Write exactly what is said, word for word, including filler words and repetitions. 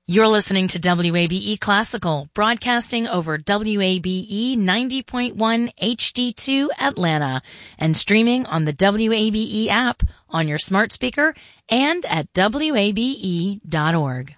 You're listening to W A B E Classical, broadcasting over W A B E ninety point one H D two Atlanta and streaming on the W A B E app on your smart speaker and at W A B E dot org.